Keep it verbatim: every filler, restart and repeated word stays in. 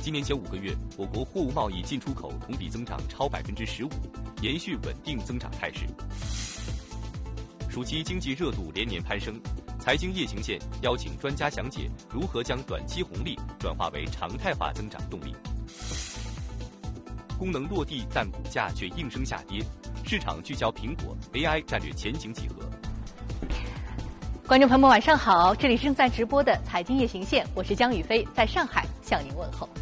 今年前五个月，我国货物贸易进出口同比增长超百分之十五，延续稳定增长态势。暑期经济热度连年攀升，财经夜行线邀请专家讲解如何将短期红利转化为常态化增长动力。功能落地，但股价却应声下跌，市场聚焦苹果 A I 战略前景几何？ 观众朋友们，晚上好，这里正在直播的财经夜行线，我是江宇飞，在上海向您问候。